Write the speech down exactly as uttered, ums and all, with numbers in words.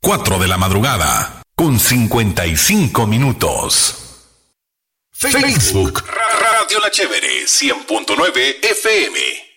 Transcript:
cuatro de la madrugada, con cincuenta y cinco minutos. Facebook, Radio La Chévere, cien punto nueve F M.